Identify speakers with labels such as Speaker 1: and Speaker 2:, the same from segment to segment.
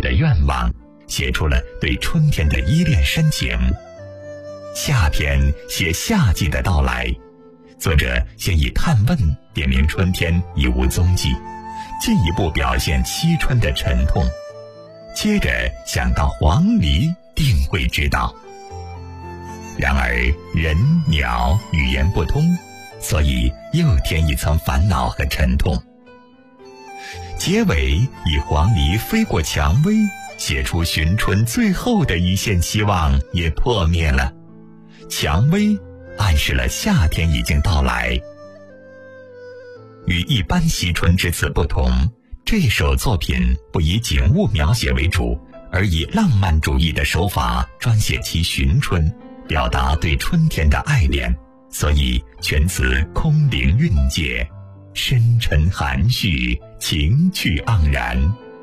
Speaker 1: 的愿望，写出了对春天的依恋深情。夏篇写夏季的到来，作者先以探问点明春天已无踪迹，进一步表现凄春的沉痛，接着想到黄鹂定会知道。然而人鸟语言不通，所以又添一层烦恼和沉痛。结尾以黄鹂飞过蔷薇，写出寻春最后的一线希望也破灭了。蔷薇暗示了夏天已经到来。与一般惜春之词不同，这首作品不以景物描写为主，而以浪漫主义的手法专写其寻春，表达对春天的爱恋，所以全词空灵韵界，深沉含蓄，情趣盎然。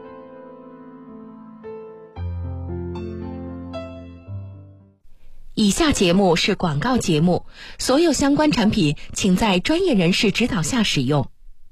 Speaker 2: 以下节目是广告节目，所有相关产品请在专业人士指导下使用。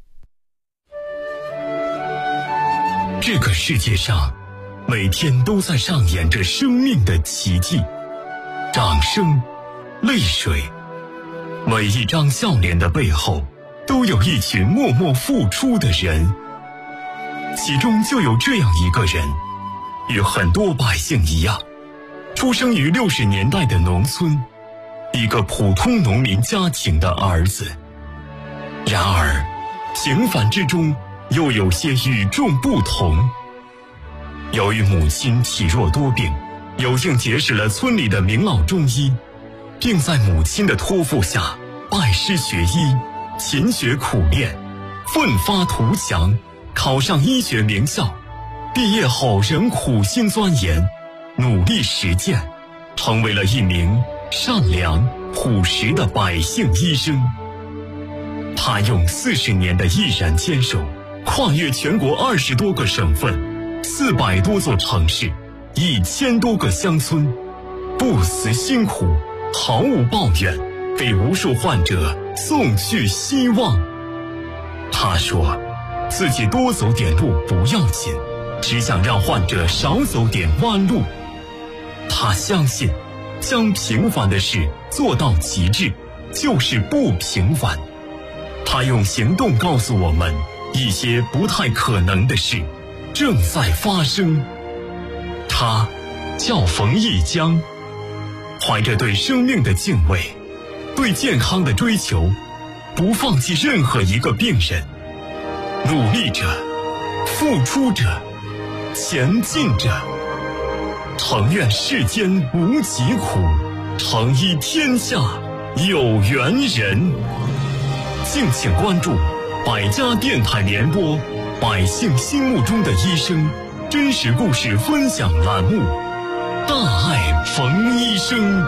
Speaker 3: 这个世界上每天都在上演着生命的奇迹，掌声，泪水，每一张笑脸的背后都有一群默默付出的人，其中就有这样一个人，与很多百姓一样，出生于60年代的农村，一个普通农民家庭的儿子。然而平凡之中又有些与众不同。由于母亲体弱多病，有幸结识了村里的名老中医，并在母亲的托付下拜师学医，勤学苦练，奋发图强，考上医学名校。毕业后仍苦心钻研，努力实践，成为了一名善良朴实的百姓医生。他用40年的毅然坚守，跨越全国20多个省份，400多座城市，1000多个乡村，不辞辛苦，毫无抱怨，给无数患者送去希望。他说自己多走点路不要紧，只想让患者少走点弯路。他相信将平凡的事做到极致就是不平凡。他用行动告诉我们，一些不太可能的事正在发生。他叫冯一江，怀着对生命的敬畏，对健康的追求，不放弃任何一个病人，努力着，付出着，前进着。诚愿世间无疾苦，诚医天下有缘人。敬请关注百家电台联播百姓心目中的医生真实故事分享栏目，大爱冯医生。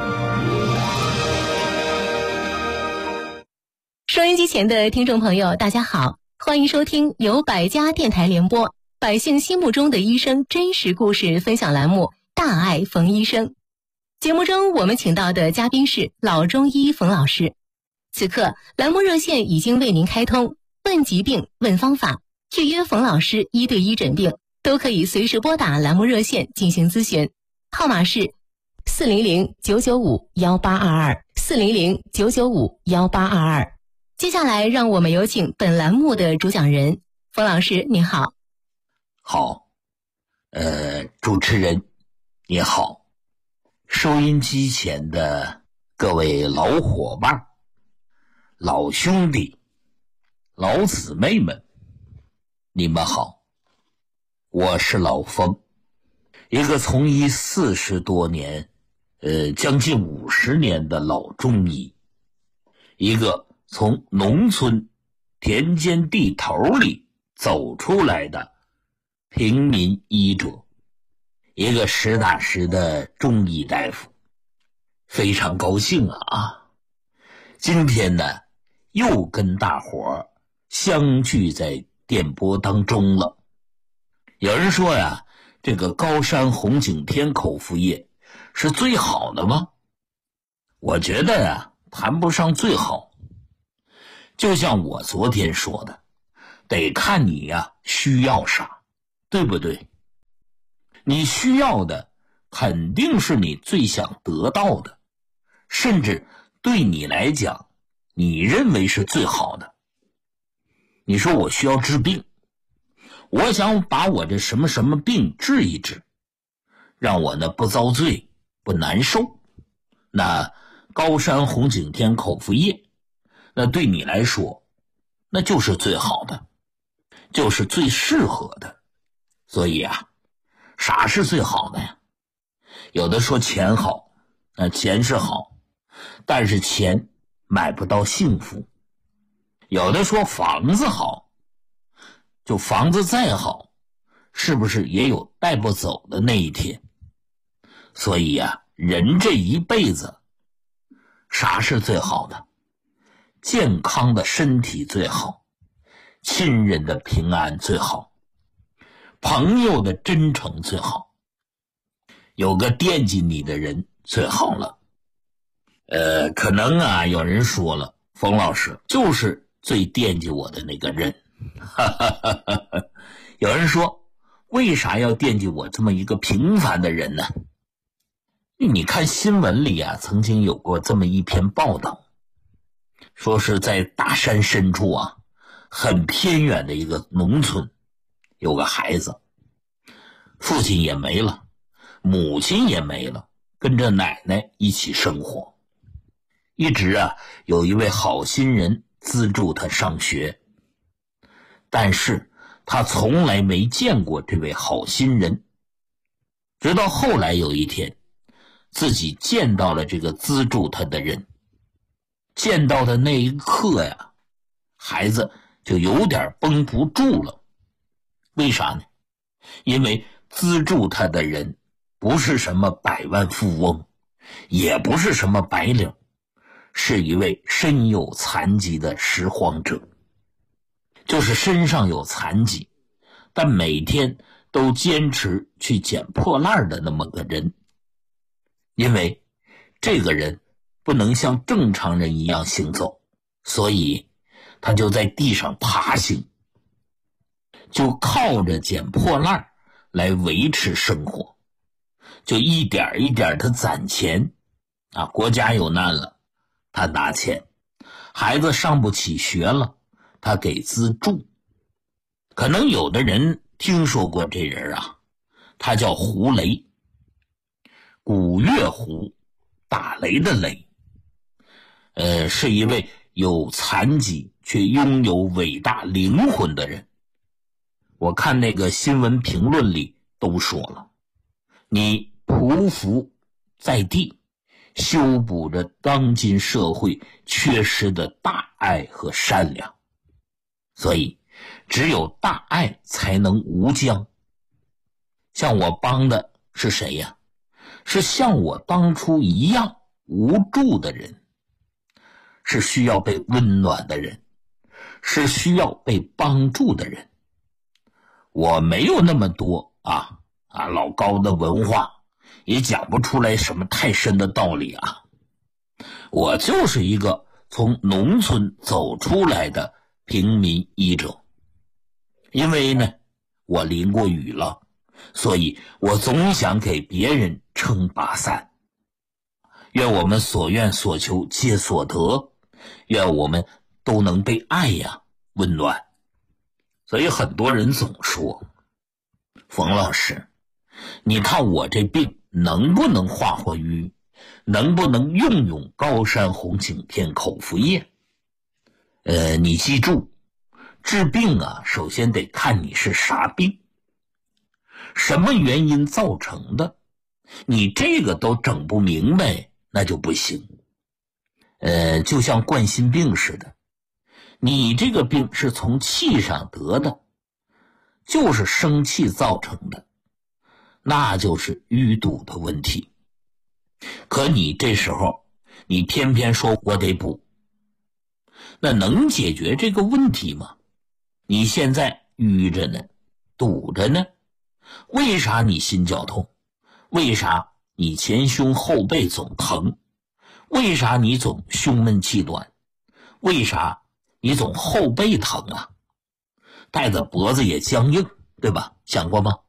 Speaker 2: 收音机前的听众朋友大家好，欢迎收听由百家电台联播百姓心目中的医生真实故事分享栏目，大爱冯医生。节目中我们请到的嘉宾是老中医冯老师。此刻栏目热线已经为您开通，问疾病问方法，预约冯老师1对1诊病，都可以随时拨打栏目热线进行咨询，号码是400-995-1822 400-995-1822。接下来让我们有请本栏目的主讲人冯老师，您好。
Speaker 4: 好，主持人你好，收音机前的各位老伙伴、老兄弟、老姊妹们，你们好，我是老冯，一个从医40多年，将近50年的老中医，一个从农村田间地头里走出来的平民医者，一个实打实的中医大夫。非常高兴啊！今天呢，又跟大伙儿相聚在电波当中了。有人说呀，这个高山红景天口服液是最好的吗？我觉得呀，谈不上最好。就像我昨天说的，得看你呀需要啥，对不对？ 你需要的肯定是你最想得到的，甚至对你来讲你认为是最好的。你说我需要治病，我想把我这什么什么病治一治，让我呢不遭罪不难受，那高山红景天口服液，那对你来说那就是最好的，就是最适合的。所以啊，啥是最好的呀？有的说钱好，那钱是好，但是钱买不到幸福。有的说房子好，就房子再好，是不是也有带不走的那一天？所以啊，人这一辈子，啥是最好的？健康的身体最好，亲人的平安最好，朋友的真诚最好，有个惦记你的人最好了。可能啊，有人说了，冯老师就是最惦记我的那个人。有人说，为啥要惦记我这么一个平凡的人呢？你看新闻里啊，曾经有过这么一篇报道，说是在大山深处啊，很偏远的一个农村，有个孩子，父亲也没了，母亲也没了，跟着奶奶一起生活。一直啊，有一位好心人资助他上学，但是他从来没见过这位好心人。直到后来有一天，自己见到了这个资助他的人，见到的那一刻呀，孩子就有点绷不住了。为啥呢？因为资助他的人不是什么百万富翁，也不是什么白领，是一位身有残疾的拾荒者，就是身上有残疾，但每天都坚持去捡破烂的那么个人。因为这个人不能像正常人一样行走，所以他就在地上爬行，就靠着捡破烂来维持生活，就一点一点的攒钱啊。国家有难了，他拿钱；孩子上不起学了，他给资助。可能有的人听说过这人啊，他叫胡雷，古月胡，打雷的雷。是一位有残疾却拥有伟大灵魂的人。我看那个新闻评论里都说了，你匍匐在地，修补着当今社会缺失的大爱和善良。所以只有大爱才能无疆。像我帮的是谁呀？是像我当初一样无助的人，是需要被温暖的人，是需要被帮助的人。我没有那么多老高的文化，也讲不出来什么太深的道理啊。我就是一个从农村走出来的平民医者。因为呢，我淋过雨了，所以我总想给别人撑把伞。愿我们所愿所求皆所得，愿我们都能被爱呀温暖。所以很多人总说，冯老师，你看我这病能不能化化瘀，能不能用高山红景天口服液？你记住，治病啊，首先得看你是啥病，什么原因造成的，你这个都整不明白，那就不行。就像冠心病似的，你这个病是从气上得的，就是生气造成的，那就是淤堵的问题。可你这时候你偏偏说我得补，那能解决这个问题吗？你现在淤着呢，堵着呢，为啥你心绞痛？为啥你前胸后背总疼？为啥你总胸闷气短？为啥你总后背疼啊？带着脖子也僵硬，对吧？想过吗？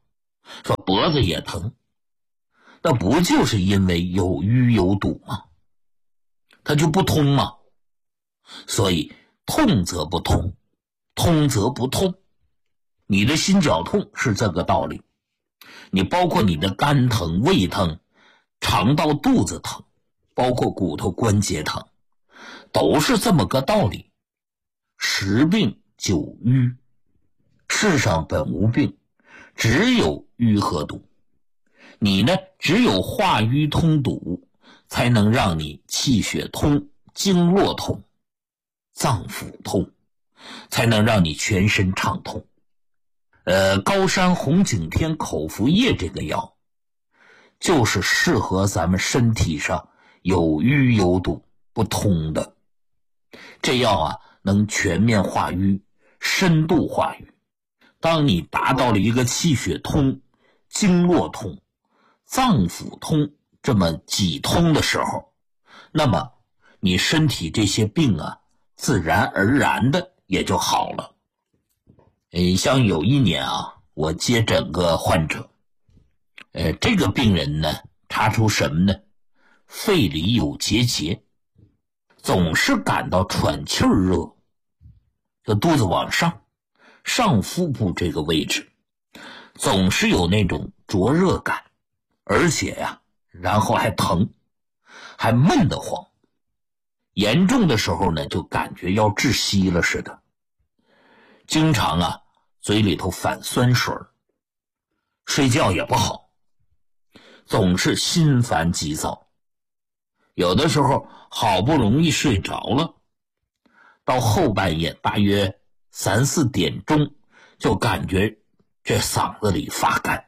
Speaker 4: 说脖子也疼，那不就是因为有淤有堵吗？它就不通吗？所以痛则不通，通则不痛。你的心绞痛是这个道理，你包括你的肝疼、胃疼、肠道肚子疼，包括骨头关节疼，都是这么个道理。十病九瘀，世上本无病，只有瘀和堵。你呢，只有化瘀通堵，才能让你气血通、经络通、脏腑通，才能让你全身畅通。高山红景天口服液这个药，就是适合咱们身体上有瘀有堵不通的。这药啊，能全面化瘀，深度化瘀。当你达到了一个气血通、经络通、脏腑通这么几通的时候，那么你身体这些病啊，自然而然的也就好了。像有一年啊，我接诊个患者，这个病人呢，查出什么呢？肺里有结节，总是感到喘气儿热，这肚子往上，上腹部这个位置，总是有那种灼热感，而且呀，然后还疼，还闷得慌，严重的时候呢，就感觉要窒息了似的。经常啊，嘴里头反酸水，睡觉也不好，总是心烦急躁。有的时候好不容易睡着了，到后半夜大约3、4点钟，就感觉这嗓子里发干，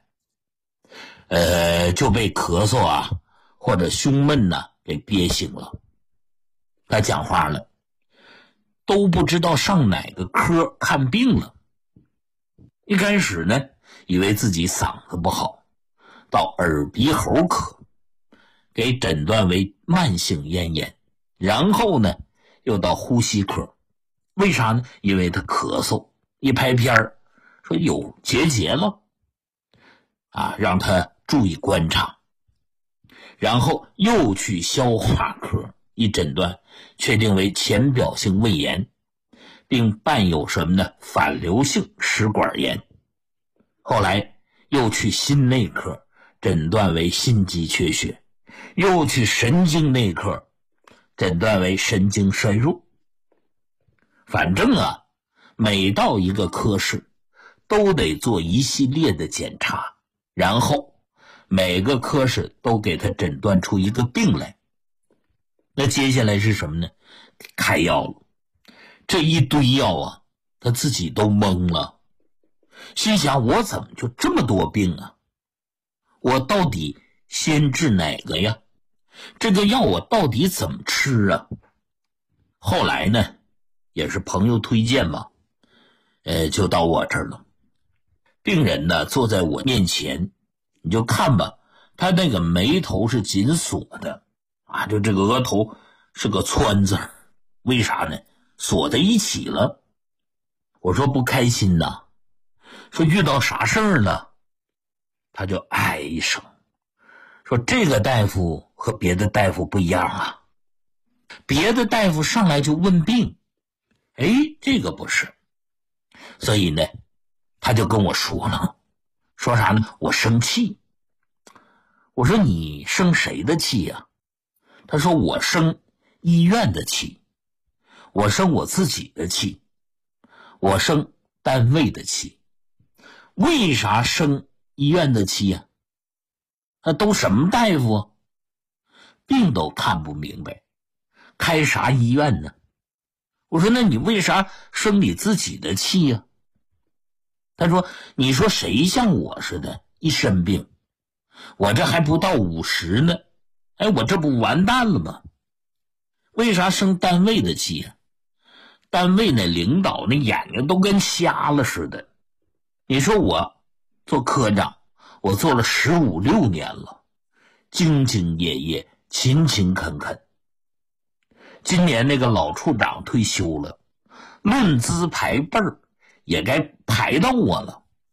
Speaker 4: 就被咳嗽啊或者胸闷呐给憋醒了。他讲话了，都不知道上哪个科看病了。一开始呢，以为自己嗓子不好，到耳鼻喉科给诊断为慢性咽炎，然后呢又到呼吸科。为啥呢？因为他咳嗽，一拍片儿说有结节了啊，让他注意观察。然后又去消化科，一诊断确定为浅表性胃炎，并伴有什么呢？反流性食管炎。后来又去心内科，诊断为心肌缺血，又去神经内科，诊断为神经衰弱。反正啊，每到一个科室都得做一系列的检查，然后每个科室都给他诊断出一个病来。那接下来是什么呢？开药了。这一堆药啊，他自己都懵了，心想我怎么就这么多病啊？我到底先治哪个呀？这个药我到底怎么吃啊？后来呢，也是朋友推荐嘛，就到我这儿了。病人呢坐在我面前，你就看吧，他那个眉头是紧锁的啊，就这个额头是个川字，为啥呢？锁在一起了。我说不开心呐，说遇到啥事儿了？他就哎一声，说这个大夫和别的大夫不一样啊，别的大夫上来就问病，这个不是。所以呢，他就跟我说了，说啥呢？我生气。我说你生谁的气呀？他说我生医院的气，我生我自己的气，我生单位的气。为啥生医院的气呀？那都什么大夫啊？病都看不明白，开啥医院呢？我说那你为啥生你自己的气呀？他说你说谁像我似的，一身病，我这还不到50呢，我这不完蛋了吗？为啥生单位的气呀？单位那领导那眼睛都跟瞎了似的。你说我做科长，我做了15、16年了，兢兢业业，勤勤恳恳。今年那个老处长退休了，论资排辈儿也该排到我了。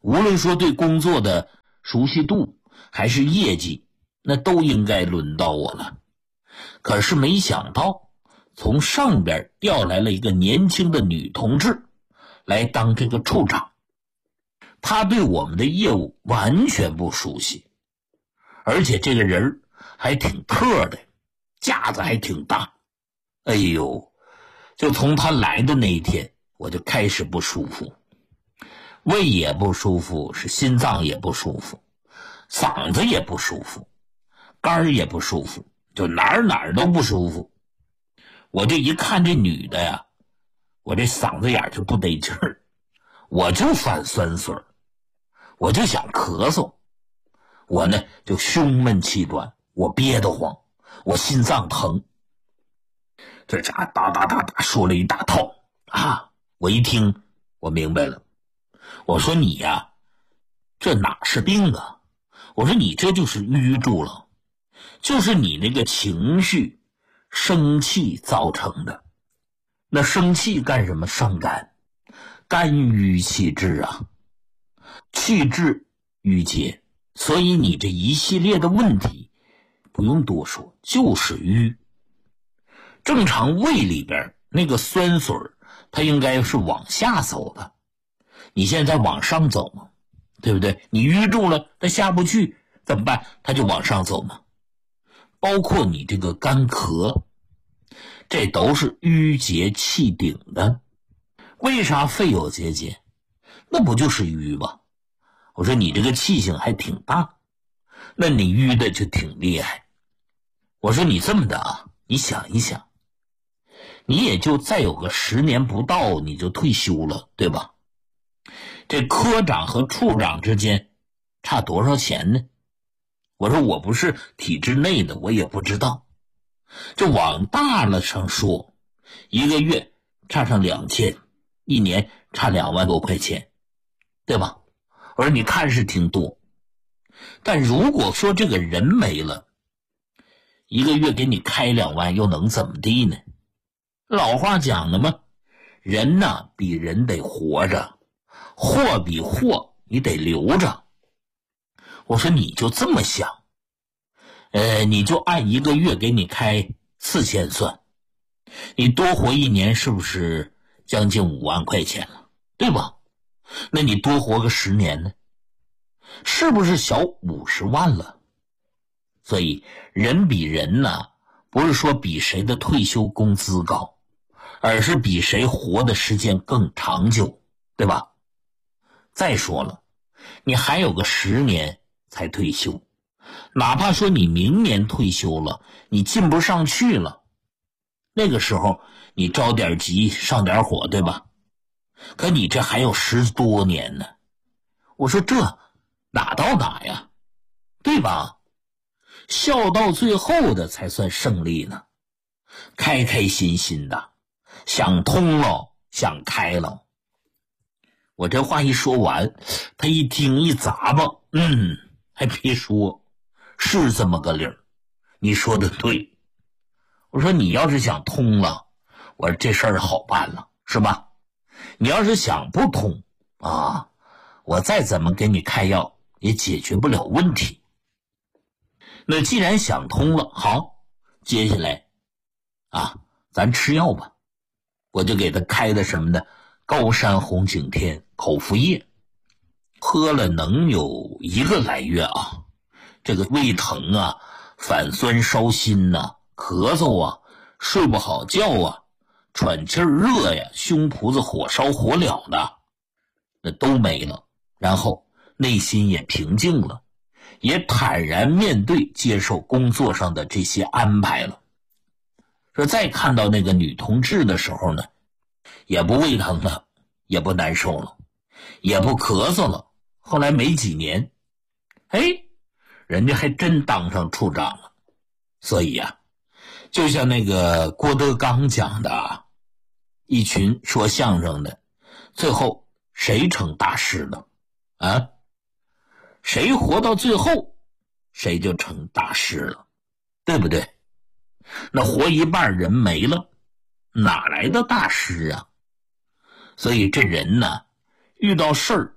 Speaker 4: 无论说对工作的熟悉度还是业绩，那都应该轮到我了。可是没想到从上边调来了一个年轻的女同志来当这个处长，她对我们的业务完全不熟悉，而且这个人还挺特的，架子还挺大。哎呦，就从她来的那一天我就开始不舒服，胃也不舒服，是心脏也不舒服，嗓子也不舒服，肝也不舒服，就哪儿都不舒服。我这一看这女的呀，我这嗓子眼就不得劲儿，我就犯酸水，我就想咳嗽，我呢就胸闷气短，我憋得慌，我心脏疼。这家哒哒哒哒说了一大套啊！我一听我明白了，我说你呀，这哪是病啊？我说你这就是淤住了，就是你那个情绪生气造成的。那生气干什么？伤肝，肝郁气滞啊，气滞郁结，所以你这一系列的问题不用多说，就是瘀。正常胃里边那个酸水它应该是往下走的，你现在往上走嘛，对不对？你淤住了，它下不去怎么办？它就往上走嘛。包括你这个干咳，这都是淤结气顶的。为啥肺有结节？那不就是瘀吗？我说你这个气性还挺大，那你淤的就挺厉害。我说你这么的啊，你想一想，你也就再有个10年不到你就退休了，对吧？这科长和处长之间差多少钱呢？我说我不是体制内的，我也不知道。这往大了上说，一个月差上2000，一年差2万多块钱，对吧？我说你看是挺多，但如果说这个人没了，一个月给你开2万又能怎么地呢？老话讲的嘛，人呐比人得活着，货比货你得留着。我说你就这么想，你就按一个月给你开4000算，你多活一年是不是将近5万块钱了，对吧？那你多活个10年呢，是不是小50万了？所以人比人呢，不是说比谁的退休工资高，而是比谁活的时间更长久，对吧？再说了，你还有个10年才退休，哪怕说你明年退休了，你进不上去了，那个时候你着点急上点火，对吧？可你这还有10多年呢，我说这哪到哪呀，对吧？笑到最后的才算胜利呢，开开心心的，想通了，想开了。我这话一说完，他一听一咂巴，还别说，是这么个理儿，你说的对。我说你要是想通了，我说这事儿好办了，是吧？你要是想不通啊，我再怎么给你开药也解决不了问题。那既然想通了，好，接下来啊，咱吃药吧。我就给他开的什么呢？高山红景天口服液，喝了能有1个来月啊。这个胃疼啊，反酸烧心呐，咳嗽啊，睡不好觉啊，喘气热呀，胸脯子火烧火燎的，那都没了。然后内心也平静了，也坦然面对接受工作上的这些安排了。说再看到那个女同志的时候呢，也不胃疼了，也不难受了，也不咳嗽了。后来没几年，人家还真当上处长了。所以啊，就像那个郭德纲讲的啊，一群说相声的，最后谁成大师了啊？谁活到最后，谁就成大师了，对不对？那活一半人没了，哪来的大师啊？所以这人呢，遇到事儿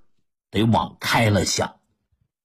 Speaker 4: 得往开了想。